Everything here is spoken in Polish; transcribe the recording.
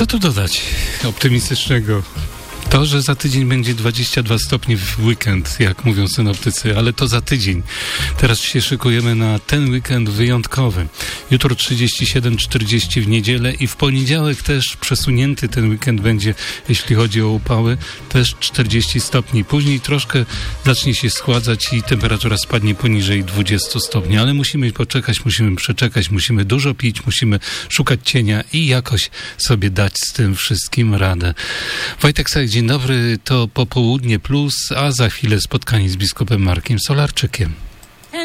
Co tu dodać optymistycznego? To, że za tydzień będzie 22 stopnie w weekend, jak mówią synoptycy, ale to za tydzień. Teraz się szykujemy na ten weekend wyjątkowy. Jutro 37-40 w niedzielę i w poniedziałek też przesunięty ten weekend będzie, jeśli chodzi o upały, też 40 stopni. Później troszkę zacznie się schładzać i temperatura spadnie poniżej 20 stopni, ale musimy poczekać, musimy przeczekać, musimy dużo pić, musimy szukać cienia i jakoś sobie dać z tym wszystkim radę. Wojtek Sajek, dzień dobry, to Popołudnie Plus, a za chwilę spotkanie z biskupem Markiem Solarczykiem.